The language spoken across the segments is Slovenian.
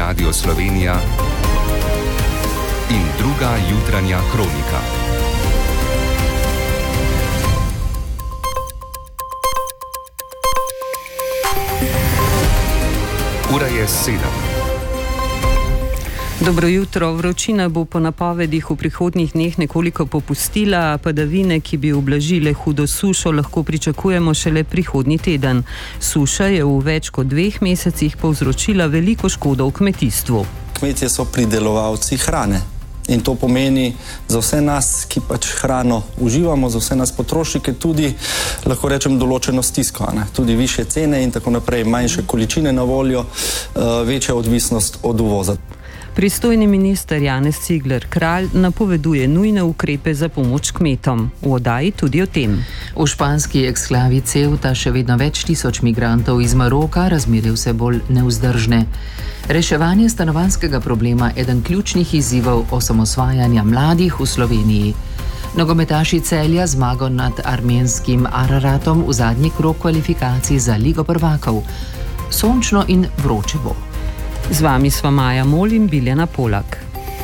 Radio Slovenija in druga jutranja kronika. Ura je 7. Dobro jutro. Vročina bo po napovedih v prihodnjih dneh nekoliko popustila, padavine, ki bi ublažile hudo sušo, lahko pričakujemo šele prihodnji teden. Suša je v več kot 2 mesecih povzročila veliko škodo v kmetijstvu. Kmetje so pridelovalci hrane. In to pomeni za vse nas, ki pač hrano uživamo, za vse nas potrošnike tudi, lahko rečem, določeno stisko. Tudi više cene in tako naprej, manjše količine na voljo, večja odvisnost od uvoza. Pristojni minister Janez Cigler Kralj napoveduje nujne ukrepe za pomoč kmetom. V oddaji tudi o tem. V španski eksklavi Ceuta še vedno več tisoč migrantov iz Maroka, razmere vse bolj nevzdržne. Reševanje stanovanjskega problema je eden ključnih izzivov osamosvajanja mladih v Sloveniji. Nogometaši Celja zmago nad armenskim Araratom v zadnji krog kvalifikacij za Ligo prvakov. Sončno in vroče bo. Z vami sva Maja Mol in Biljana Polak.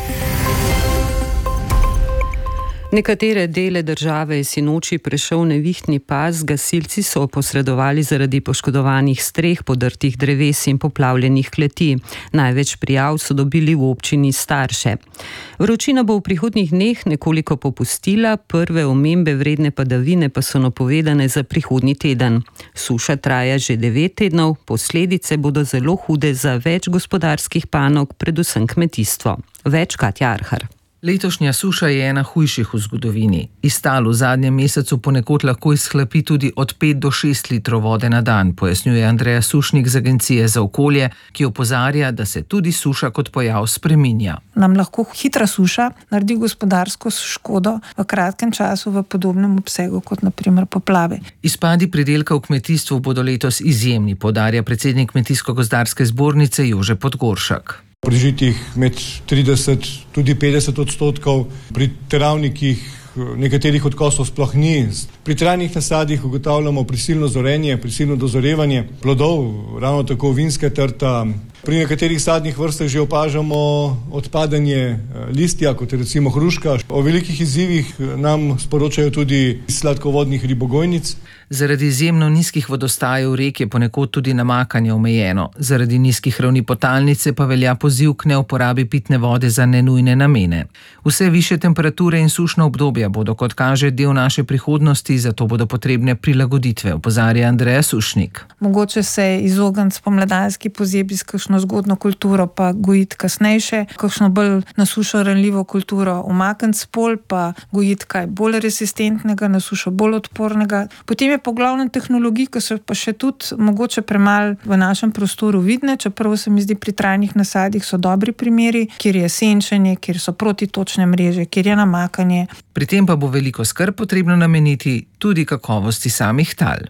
Nekatere dele države je sinoči prešel nevihtni pas, gasilci so posredovali zaradi poškodovanih streh, podrtih dreves in poplavljenih kleti. Največ prijav so dobili v občini Starše. Vročina bo v prihodnjih dneh nekoliko popustila, prve omembe vredne padavine pa so napovedane za prihodnji teden. Suša traja že 9 tednov, posledice bodo zelo hude za več gospodarskih panog, predvsem kmetijstvo. Več Katja Arhar. Letošnja suša je ena hujših v zgodovini. Iz tal v zadnjem mesecu ponekod lahko izhlapi tudi od 5 do 6 litrov vode na dan, pojasnjuje Andreja Sušnik z Agencije za okolje, ki opozarja, da se tudi suša kot pojav spreminja. Nam lahko hitra suša naredi gospodarsko škodo v kratkem času v podobnem obsegu kot na primer poplave. Izpadi pridelka v kmetijstvu bodo letos izjemni, poudarja predsednik Kmetijsko-gozdarske zbornice Jože Podgoršek. Pri žitih med 30, tudi 50%, pri travnikih nekaterih odkosov sploh ni. Pri trajnih nasadih ugotavljamo prisilno zorenje, prisilno dozorevanje plodov, ravno tako vinska trta. Pri nekaterih sadnih vrstah že opažamo odpadanje listja, kot je recimo hruška. O velikih izzivih nam sporočajo tudi sladkovodnih ribogojnic. Zaradi izjemno nizkih vodostajev rek je ponekod tudi namakanje omejeno. Zaradi nizkih ravni potalnice pa velja poziv k neuporabi pitne vode za nenujne namene. Vse višje temperature in sušna obdobja bodo, kot kaže, del naše prihodnosti, zato bodo potrebne prilagoditve, opozarja Andreja Sušnik. Mogoče se izogniti spomladanski pozebi s kakšno zgodno kulturo pa gojiti kasnejše, kakšno bolj na sušo ranljivo kulturo umakniti s polj, pa gojiti kaj bolj resistentnega, na sušo bolj odpornega. Potem je po glavnem tehnologiji, ki so pa še tudi mogoče premalo v našem prostoru vidne, čeprav se mi zdi pri trajnih nasadih so dobri primeri, kjer je senčenje, kjer so protitočne mreže, kjer je namakanje. Pri tem pa bo veliko skrb potrebno nameniti tudi kakovosti samih tal.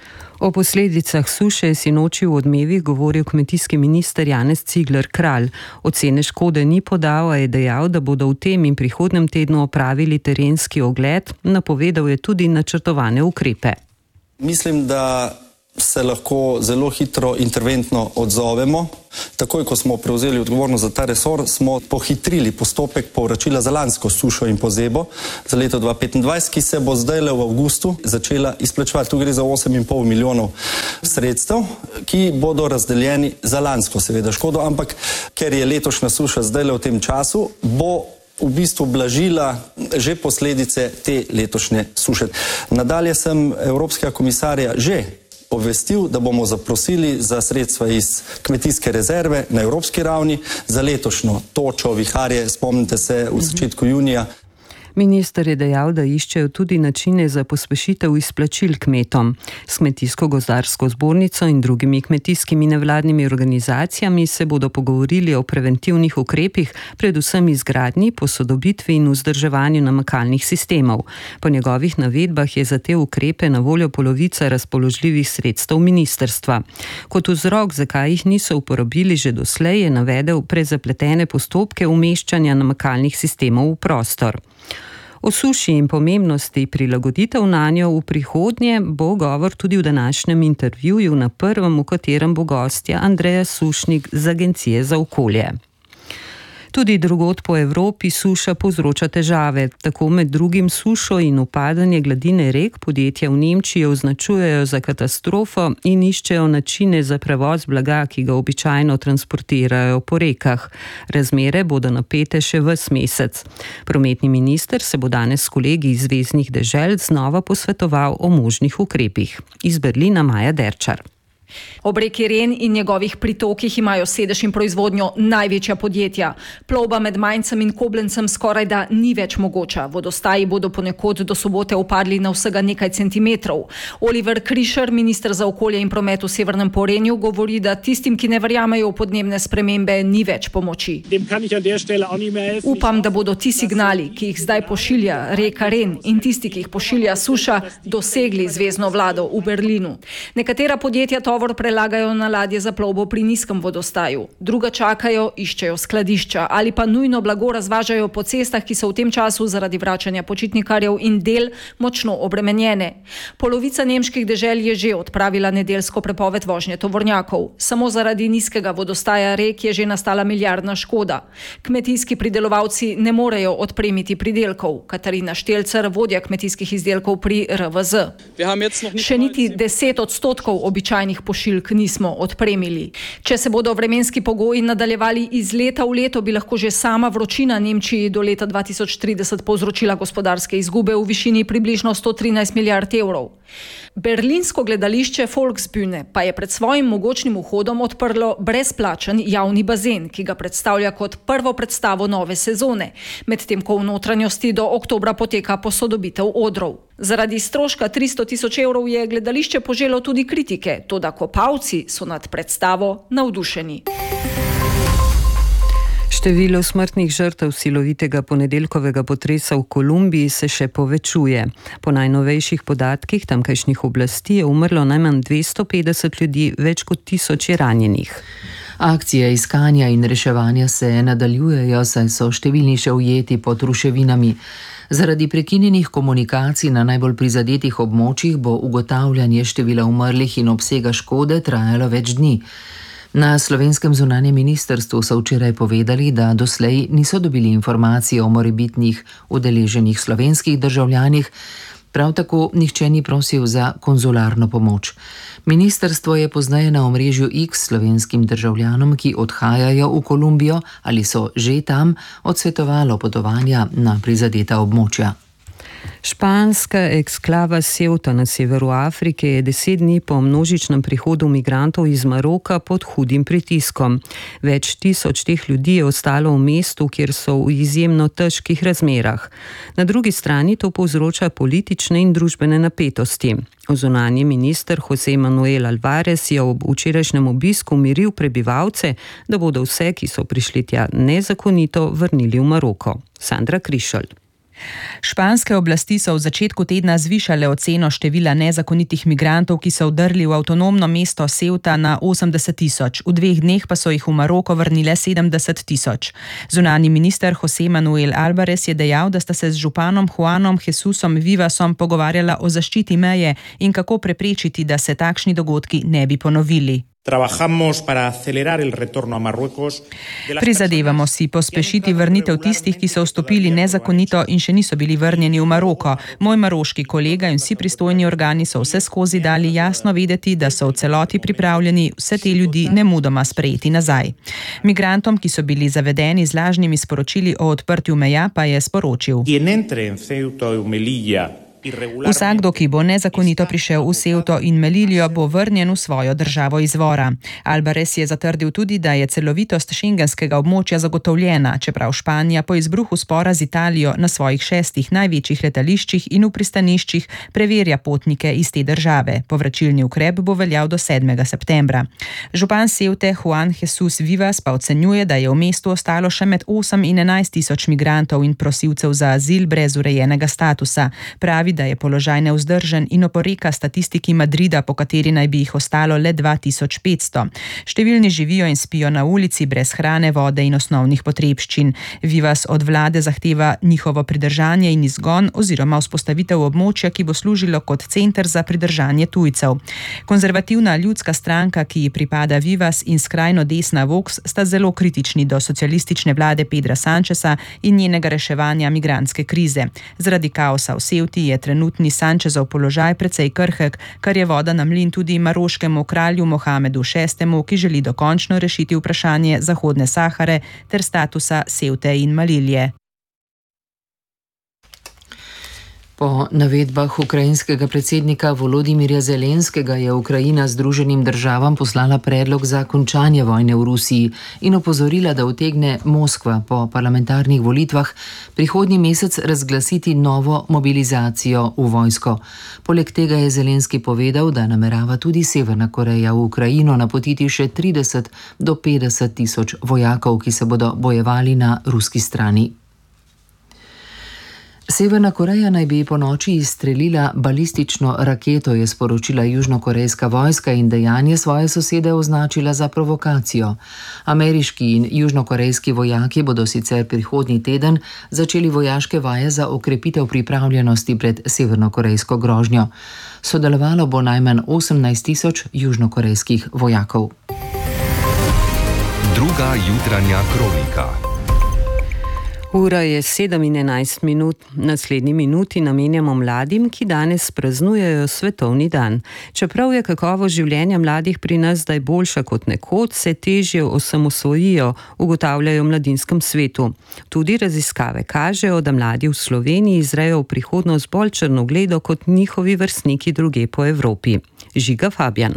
O posledicah suše je sinoči v Odmevih govoril kmetijski minister Janez Cigler Kralj. Ocene škode ni podal, a je dejal, da bodo v tem in prihodnjem tednu opravili terenski ogled, napovedal je tudi načrtovane ukrepe. Mislim, da se lahko zelo hitro interventno odzovemo. Takoj, ko smo prevzeli odgovornost za ta resor, smo pohitrili postopek povračila za lansko sušo in pozebo za leto 2025, ki se bo zdaj v avgustu začela izplačevati. Tu gre za 8,5 milijonov sredstev, ki bodo razdeljeni za lansko seveda škodo, ampak ker je letošnja suša zdaj v tem času, bo v bistvu blažila že posledice te letošnje suše. Nadalje sem Evropskega komisarja že obvestil, da bomo zaprosili za sredstva iz kmetijske rezerve na evropski ravni za letošnjo točo, viharje, spomnite se v začetku junija. Minister je dejal, da iščejo tudi načine za pospešitev izplačil kmetom. S Kmetijsko-gozdarsko zbornico in drugimi kmetijskimi nevladnimi organizacijami se bodo pogovorili o preventivnih ukrepih, predvsem izgradnji, posodobitvi in vzdrževanju namakalnih sistemov. Po njegovih navedbah je za te ukrepe na voljo polovica razpoložljivih sredstev ministrstva. Kot vzrok, zakaj jih niso uporabili že doslej, je navedel prezapletene postopke umeščanja namakalnih sistemov v prostor. O suši in pomembnosti prilagoditev nanjo v prihodnje bo govor tudi v današnjem intervjuju na prvem, v katerem bo gostja Andreja Sušnik z Agencije za okolje. Tudi drugod po Evropi suša povzroča težave. Tako med drugim sušo in upadanje gladine rek podjetja v Nemčiji označujejo za katastrofo in iščejo načine za prevoz blaga, ki ga običajno transportirajo po rekah. Razmere bodo napete še ves mesec. Prometni minister se bo danes s kolegi iz zveznih dežel znova posvetoval o možnih ukrepih. Iz Berlina Maja Derčar. Ob reki Ren in njegovih pritokih imajo sedež in proizvodnjo največja podjetja. Plovba med Mainzem in Koblencem skoraj da ni več mogoča. Vodostaji bodo ponekod do sobote upadli na vsega nekaj centimetrov. Oliver Krischer, minister za okolje in promet v Severnem Porenju, govori, da tistim, ki ne verjamejo v podnebne spremembe, ni več pomoči. Upam, da bodo ti signali, ki jih zdaj pošilja reka Ren in tisti, ki jih pošilja suša, dosegli zvezno vlado v Berlinu. Nekatera podjetja tovor prelagajo na ladje za plovbo pri nizkem vodostaju. Druga čakajo, iščejo skladišča ali pa nujno blago razvažajo po cestah, ki so v tem času zaradi vračanja počitnikarjev in del močno obremenjene. Polovica nemških dežel je že odpravila nedeljsko prepoved vožnje tovornjakov. Samo zaradi nizkega vodostaja rek je že nastala milijardna škoda. Kmetijski pridelovalci ne morejo odpremiti pridelkov. Katarina Štelcer, vodja kmetijskih izdelkov pri RVZ. Še niti 10% običajnih pošiljk nismo odpremili. Če se bodo vremenski pogoji nadaljevali iz leta v leto, bi lahko že sama vročina Nemčiji do leta 2030 povzročila gospodarske izgube v višini približno 113 milijard evrov. Berlinsko gledališče Volksbühne pa je pred svojim mogočnim vhodom odprlo brezplačen javni bazen, ki ga predstavlja kot prvo predstavo nove sezone, medtem ko v notranjosti do oktobra poteka posodobitev odrov. Zaradi stroška 300 tisoč evrov je gledališče poželo tudi kritike, toda kopalci so nad predstavo navdušeni. Število smrtnih žrtev silovitega ponedeljkovega potresa v Kolumbiji se še povečuje. Po najnovejših podatkih tamkajšnjih oblasti je umrlo najmanj 250 ljudi, več kot 1000 je ranjenih. Akcije iskanja in reševanja se nadaljujejo, saj so številni še ujeti pod ruševinami. Zaradi prekinjenih komunikacij na najbolj prizadetih območjih bo ugotavljanje števila umrlih in obsega škode trajalo več dni. Na slovenskem zunanjem ministrstvu so včeraj povedali, da doslej niso dobili informacij o morebitnih udeleženih slovenskih državljanih, prav tako nihče ni prosil za konzularno pomoč. Ministrstvo je pozneje na omrežju X slovenskim državljanom, ki odhajajo v Kolumbijo ali so že tam, odsvetovalo potovanja na prizadeta območja. Španska eksklava Ceuta na severu Afrike je 10 dni po množičnem prihodu migrantov iz Maroka pod hudim pritiskom. Več tisoč teh ljudi je ostalo v mestu, kjer so v izjemno težkih razmerah. Na drugi strani to povzroča politične in družbene napetosti. Zunanji minister José Manuel Álvarez je ob včerajšnjem obisku miril prebivalce, da bodo vse, ki so prišli tja nezakonito, vrnili v Maroko. Sandra Krišelj. Španske oblasti so v začetku tedna zvišale oceno števila nezakonitih migrantov, ki so vdrli v avtonomno mesto Ceuta na 80 tisoč. V 2 dneh pa so jih v Maroko vrnile 70 tisoč. Zunanji minister José Manuel Álvarez je dejal, da sta se z županom Juanom Jesusom Vivasom pogovarjala o zaščiti meje in kako preprečiti, da se takšni dogodki ne bi ponovili. Prizadevamo si pospešiti vrnitev tistih, ki so vstopili nezakonito in še niso bili vrnjeni v Maroko. Moj maroški kolega in vsi pristojni organi so vse skozi dali jasno vedeti, da so v celoti pripravljeni vse te ljudi nemudoma sprejeti nazaj. Migrantom, ki so bili zavedeni z lažnimi sporočili o odprtju meja, pa je sporočil: Vsakdo, ki bo nezakonito prišel v Ceuto in Meliljo, bo vrnjen v svojo državo izvora. Álvarez je zatrdil tudi, da je celovitost šengenskega območja zagotovljena, čeprav Španija po izbruhu spora z Italijo na svojih 6 največjih letališčih in v pristaniščih preverja potnike iz te države. Povračilni ukrep bo veljal do 7. septembra. Župan Ceute Juan Jesus Vivas pa ocenjuje, da je v mestu ostalo še med 8 in 11 tisoč migrantov in prosilcev za azil brez urejenega statusa. Pravi, da je položaj nevzdržen in oporeka statistiki Madrida, po kateri naj bi jih ostalo le 2500. Številni živijo in spijo na ulici brez hrane, vode in osnovnih potrebščin. Vivas od vlade zahteva njihovo pridržanje in izgon oziroma vzpostavitev območja, ki bo služilo kot center za pridržanje tujcev. Konzervativna ljudska stranka, ki ji pripada Vivas, in skrajno desna Vox sta zelo kritični do socialistične vlade Pedra Sancheza in njenega reševanja migrantske krize. Zaradi kaosa v Ceuti je trenutni Sanchezov položaj precej krhek, kar je voda na mlin tudi maroškemu kralju Mohamedu VI, ki želi dokončno rešiti vprašanje Zahodne Sahare ter statusa Ceute in Melilije. Po navedbah ukrajinskega predsednika Volodimirja Zelenskega je Ukrajina Združenim državam poslala predlog za končanje vojne v Rusiji in opozorila, da utegne Moskva po parlamentarnih volitvah prihodnji mesec razglasiti novo mobilizacijo v vojsko. Poleg tega je Zelenski povedal, da namerava tudi Severna Koreja v Ukrajino napotiti še 30 do 50 tisoč vojakov, ki se bodo bojevali na ruski strani. Severna Koreja naj bi ponoči izstrelila balistično raketo, je sporočila južnokorejska vojska in dejanje svoje sosede označila za provokacijo. Ameriški in južnokorejski vojaki bodo sicer prihodnji teden začeli vojaške vaje za okrepitev pripravljenosti pred severnokorejsko grožnjo. Sodelovalo bo najmanj 18 tisoč južnokorejskih vojakov. Druga jutranja kronika. Ura je 7:11. Naslednji minuti namenjamo mladim, ki danes praznujejo svetovni dan. Čeprav je kakovost življenja mladih pri nas zdaj boljša kot nekoč, se težje osamosvojijo, ugotavljajo v Mladinskem svetu. Tudi raziskave kažejo, da mladi v Sloveniji zrejo v prihodnost bolj črnogledo kot njihovi vrstniki drugje po Evropi. Žiga Fabjan.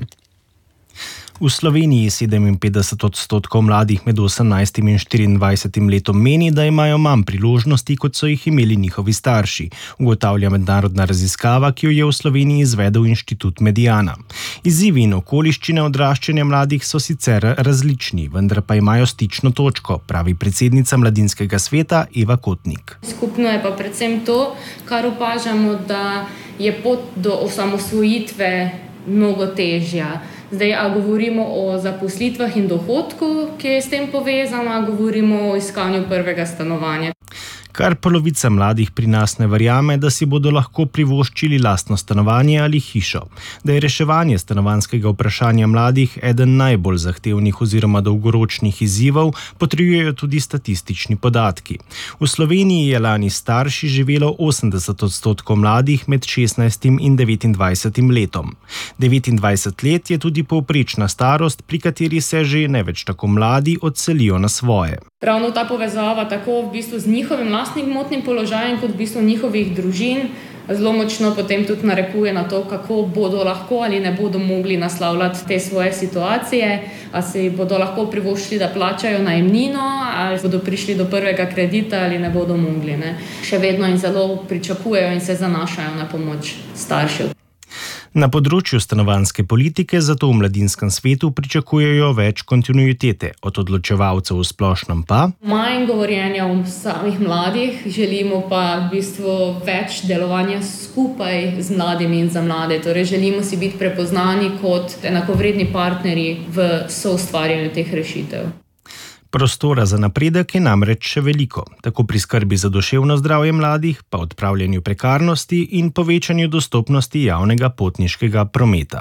V Sloveniji 57% mladih med 18 in 24 letom meni, da imajo manj priložnosti, kot so jih imeli njihovi starši, ugotavlja mednarodna raziskava, ki jo je v Sloveniji izvedel Inštitut Mediana. Izzivi in okoliščine odraščanja mladih so sicer različni, vendar pa imajo stično točko, pravi predsednica Mladinskega sveta Eva Kotnik. Skupno je pa predvsem to, kar opažamo, da je pot do osamosvojitve mnogo težja. Zdaj, a govorimo o zaposlitvah in dohodku, ki je s tem povezana, govorimo o iskanju prvega stanovanja. Kar polovica mladih pri nas ne verjame, da si bodo lahko privoščili lastno stanovanje ali hišo. Da je reševanje stanovanjskega vprašanja mladih eden najbolj zahtevnih oziroma dolgoročnih izzivov, potrjujejo tudi statistični podatki. V Sloveniji je lani starši živelo 80% mladih med 16 in 29 letom. 29 let je tudi povprečna starost, pri kateri se že ne več tako mladi odselijo na svoje. Ravno ta povezava tako v bistvu z njihovim lastnim gmotnim položajem kot v bistvu njihovih družin zelo močno potem tudi narekuje na to, kako bodo lahko ali ne bodo mogli naslavljati te svoje situacije, ali si bodo lahko privoščili, da plačajo najemnino, ali bodo prišli do prvega kredita ali ne bodo mogli. Še vedno in zelo pričakujejo in se zanašajo na pomoč staršev. Na področju stanovanjske politike zato v Mladinskem svetu pričakujejo več kontinuitete, od odločevalcev v splošnem pa manj govorjenja o samih mladih, želimo pa v bistvu več delovanja skupaj z mladimi in za mlade. Torej želimo si biti prepoznani kot enakovredni partnerji v soustvarjanju teh rešitev. Prostora za napredek je namreč še veliko, tako pri skrbi za duševno zdravje mladih, pa odpravljanju prekarnosti in povečanju dostopnosti javnega potniškega prometa.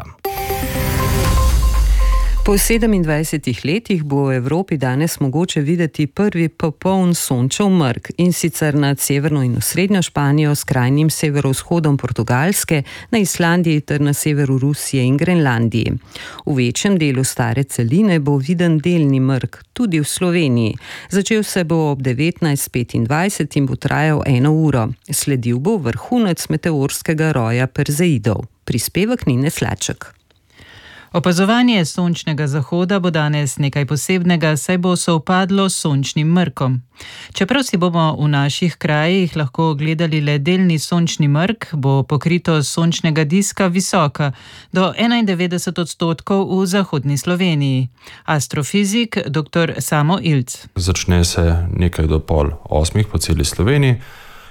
Po 27 letih bo v Evropi danes mogoče videti prvi popoln sončev mrk, in sicer nad severno in osrednjo Španijo, s krajnim severovzhodom Portugalske, na Islandiji ter na severu Rusije in Grenlandiji. V večjem delu stare celine bo viden delni mrk, tudi v Sloveniji. Začel se bo ob 19:25 in bo trajal 1 uro. Sledil bo vrhunec meteorskega roja Perzeidov. Prispevek Nine Slaček. Opazovanje sončnega zahoda bo danes nekaj posebnega, saj bo sovpadlo s sončnim mrkom. Čeprav si bomo v naših krajih lahko gledali le delni sončni mrk, bo pokritost sončnega diska visoka, do 91% v zahodni Sloveniji. Astrofizik dr. Samo Ilc. Začne se nekaj do 7:30 po celi Sloveniji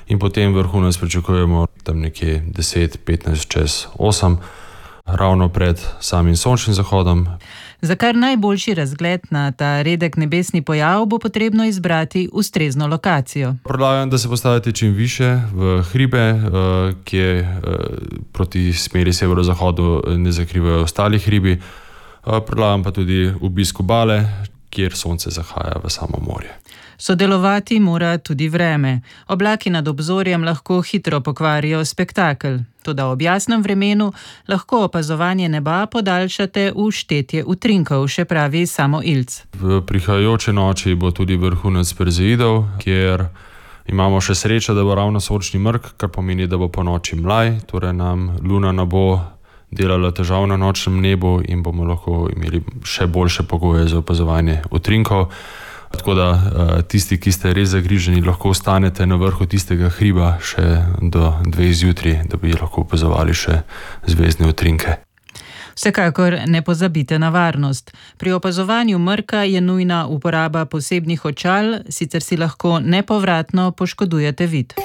in potem vrhunec pričakujemo tam nekje 10-15 čez 8, ravno pred samim sončnim zahodom. Za kar najboljši razgled na ta redek nebesni pojav bo potrebno izbrati ustrezno lokacijo. Predlagam, da se postavite čim više v hribe, ki proti smeri severozahodu ne zakrivajo ostali hribi. Predlagam pa tudi obisk obale, kjer sonce zahaja v samo morje. Sodelovati mora tudi vreme. Oblaki nad obzorjem lahko hitro pokvarijo spektakel. Toda ob jasnem vremenu lahko opazovanje neba podaljšate v štetje utrinkov, še pravi Samo Ilc. V prihajajoče noči bo tudi vrhunec Perzeidov, kjer imamo še srečo, da bo ravno sončni mrk, kar pomeni, da bo po noči mlaj, torej nam luna ne bo delala težav na nočnem nebu in bomo lahko imeli še boljše pogoje za opazovanje utrinkov. Tako da tisti, ki ste res zagriženi, lahko ostanete na vrhu tistega hriba še do 2 zjutraj, da bi lahko opazovali še zvezdne utrinke. Vsekakor ne pozabite na varnost. Pri opazovanju mrka je nujna uporaba posebnih očal, sicer si lahko nepovratno poškodujete vid.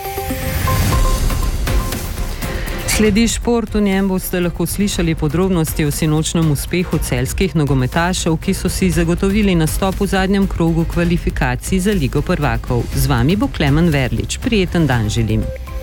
Sledi šport, v njem boste lahko slišali podrobnosti o sinočnem uspehu celjskih nogometašev, ki so si zagotovili nastop v zadnjem krogu kvalifikacij za Ligo prvakov. Z vami bo Klemen Verlič. Prijeten dan želim.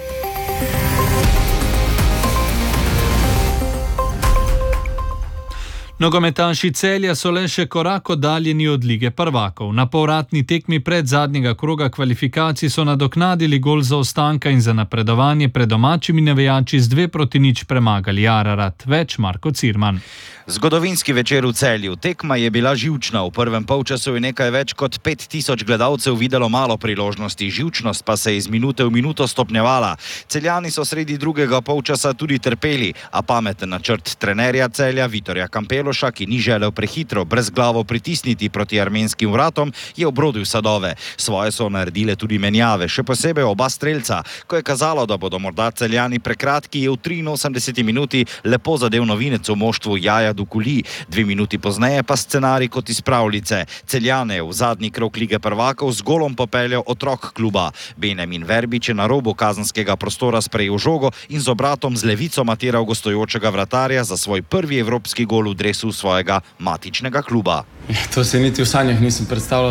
Nogometaši Celja so le še korak oddaljeni od Lige prvakov. Na povratni tekmi pred zadnjega kroga kvalifikacij so nadoknadili gol zaostanka in za napredovanje pred domačimi navijači z 2-0 premagali Ararat. Več Marko Cirman. Zgodovinski večer v Celju. Tekma je bila živčna. V prvem polčasu je nekaj več kot 5000 gledalcev videlo malo priložnosti. Živčnost pa se je iz minute v minuto stopnjevala. Celjani so sredi drugega polčasa tudi trpeli, a pameten načrt trenerja Celja Vitorja Kampeloša, ki ni želel prehitro, brezglavo pritisniti proti armenskim vratom, je obrodil sadove. Svoje so naredile tudi menjave, še posebej oba strelca. Ko je kazalo, da bodo morda Celjani prekratki, je v 83. minuti lepo zadev novinec v moštvu Jaja Dukuli. 2 minuti pozneje pa scenarij kot iz pravljice. Celjane v zadnji krog Lige prvakov z golom popeljal otrok kluba. Benjamin Verbič je na robu kazenskega prostora sprejel žogo in z obratom z levico matiral gostujočega vratarja za svoj prvi evropski gol v dresu svojega matičnega kluba. To se niti v sanjah nisem predstavljal,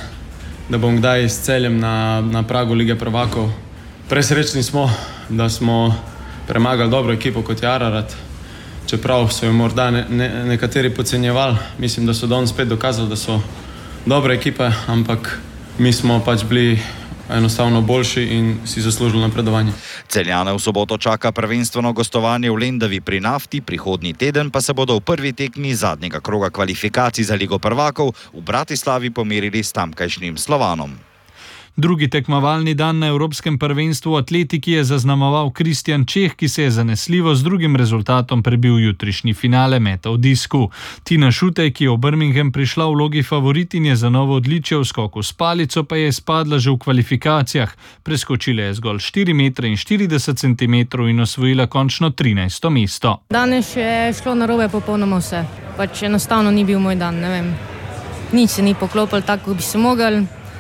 da bom kdaj s Celjem na pragu Lige prvakov. Presrečni smo, da smo premagali dobro ekipo kot je Ararat. Čeprav so jo morda nekateri podcenjevali, mislim, da so danes spet dokazali, da so dobre ekipe, ampak mi smo pač bili enostavno boljši in si zaslužili napredovanje. Celjane v soboto čaka prvenstveno gostovanje v Lendavi pri Nafti, prihodnji teden pa se bodo v prvi tekmi zadnjega kroga kvalifikacij za Ligo prvakov v Bratislavi pomerili s tamkajšnjim Slovanom. Drugi tekmovalni dan na Evropskem prvenstvu v atletiki je zaznamoval Kristjan Čeh, ki se je zanesljivo z drugim rezultatom prebil jutrišnji finale meta v disku. Tina Šutej, ki je v Birmingham prišla v vlogi favoritinje za novo odličje v skoku s palico, pa je spadla že v kvalifikacijah. Preskočila je zgolj 4,40 m in osvojila končno 13. mesto. Danes je šlo narobe popolnoma vse. Pač enostavno ni bil moj dan, ne vem. Nič se ni poklopilo tako, kot bi se mogli.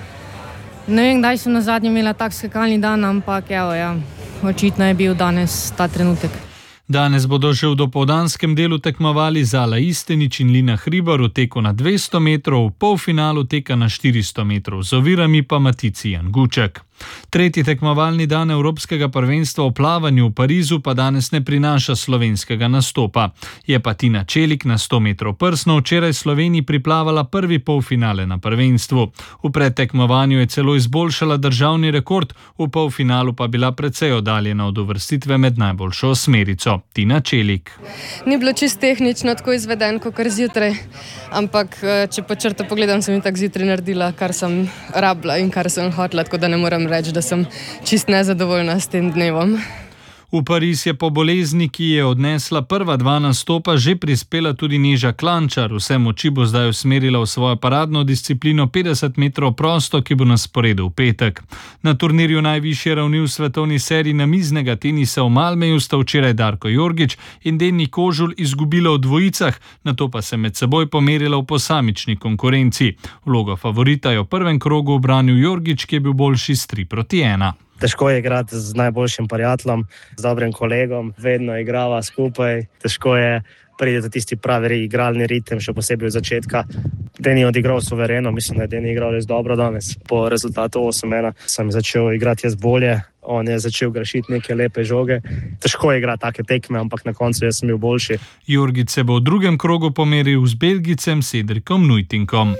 Ne vem, kdaj sem na zadnje imela tak skakalni dan, ampak očitno je bil danes ta trenutek. Danes bodo že v dopoldanskem delu tekmovali Zala Istenič in Lina Hribar v teku na 200 metrov, v polfinalu teka na 400 metrov, z ovirami pa Matici Jan Guček. Tretji tekmovalni dan Evropskega prvenstva v plavanju v Parizu pa danes ne prinaša slovenskega nastopa. Je pa Tina Čelik na 100 metrov prsno včeraj Sloveniji priplavala prvi polfinale na prvenstvu. V predtekmovanju je celo izboljšala državni rekord, v polfinalu pa bila precej oddaljena od uvrstitve med najboljšo osmerico. Tina Čelik. Ni bilo čisto tehnično tako izveden, kot kar zjutraj, ampak če po črto pogledam, sem tako zjutraj naredila, kar sem rabila in kar sem hotela, tako da ne moram reči, da sem čist nezadovoljna s tem dnevom. V Pariz je po bolezni, ki je odnesla prva 2 nastopa, že prispela tudi Neža Klančar. Vse moči bo zdaj usmerila v svojo paradno disciplino 50 metrov prosto, ki bo na sporedu v petek. Na turnirju najvišje ravni v svetovni seriji namiznega tenisa v Malmeju sta včeraj Darko Jorgič in Deni Kožul izgubila v dvojicah, nato pa se med seboj pomerila v posamični konkurenci. Vlogo favorita je v prvem krogu ubranil Jorgič, ki je bil boljši s 3-1. Težko je igrati z najboljšim prijateljem, z dobrim kolegom, vedno igrava skupaj. Težko je priti do tisti pravi igralni ritem, še posebej od začetka. Deni je odigral suvereno, mislim, da je Deni igral res dobro danes. Po rezultatu 8-1 sem začel igrati jaz bolje, on je začel grešiti neke lepe žoge. Težko je igrati take tekme, ampak na koncu jaz sem bil boljši. Jorgic se bo v drugem krogu pomeril z Belgicem Cedricom Nuytinkom.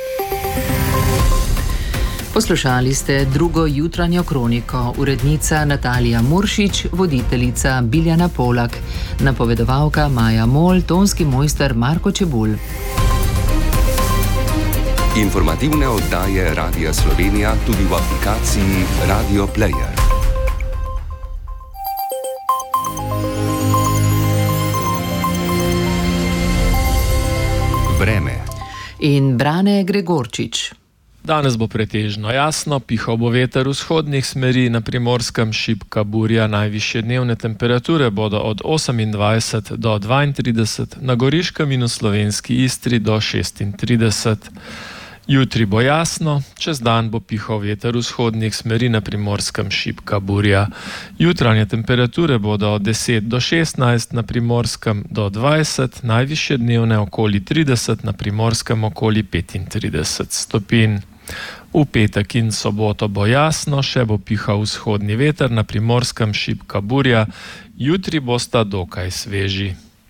Poslušali ste drugo jutranjo kroniko, urednica Natalija Muršič, voditeljica Biljana Polak, napovedovalka Maja Mol, tonski mojster Marko Čebulj. Informativne oddaje Radia Slovenija tudi v aplikaciji Radio Player. Vreme in Brane Gregorčič. Danes bo pretežno jasno, pihal bo veter vzhodnih smeri, na Primorskem šibka burja, najvišje dnevne temperature bodo od 28 do 32, na Goriškem in v slovenski Istri do 36. Jutri bo jasno, čez dan bo pihal veter vzhodnih smeri, na Primorskem šibka burja. Jutranje temperature bodo od 10 do 16, na Primorskem do 20, najvišje dnevne okoli 30, na Primorskem okoli 35 stopinj. V petek in soboto bo jasno, še bo pihal vzhodni veter, na Primorskem šibka burja, jutri bosta dokaj sveži.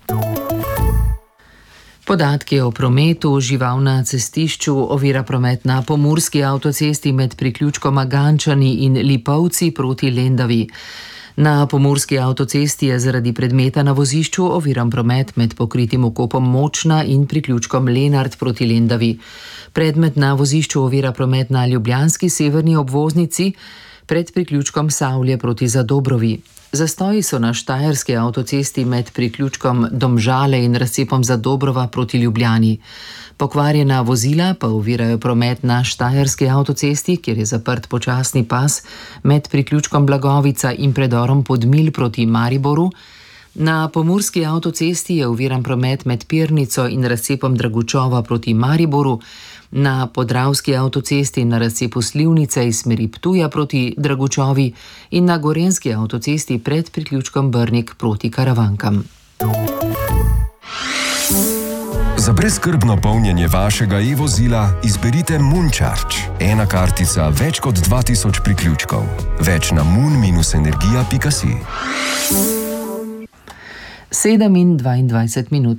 Podatki o prometu, žival na cestišču, ovira promet na pomurski avtocesti med priključkoma Gančani in Lipovci proti Lendavi. Na pomurski avtocesti je zaradi predmeta na vozišču oviran promet med pokritim vkopom Močna in priključkom Lenart proti Lendavi. Predmet na vozišču ovira promet na ljubljanski severni obvoznici pred priključkom Savlje proti Zadobrovi. Zastoji so na štajerski avtocesti med priključkom Domžale in razcepom Zadobrova proti Ljubljani. Pokvarjena vozila pa ovirajo promet na štajerski avtocesti, kjer je zaprt počasni pas med priključkom Blagovica in predorom Podmilj proti Mariboru. Na pomurski avtocesti je oviran promet med Pirnico in razcepom Dragučova proti Mariboru. Na podravski avtocesti na razcepu Slivnice iz smeri Ptuja proti Dragučovi in na gorenski avtocesti pred priključkom Brnik proti Karavankam. Za brezskrbno polnjenje vašega e-vozila izberite Moon-Charge. Ena kartica, več kot 2000 priključkov. Več na moon-energia.si. 7:22.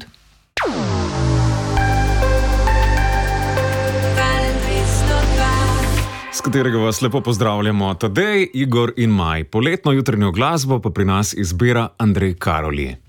S katerega vas lepo pozdravljamo Tadej, Igor in Maj. Poletno jutranjo glasbo pa pri nas izbira Andrej Karoli.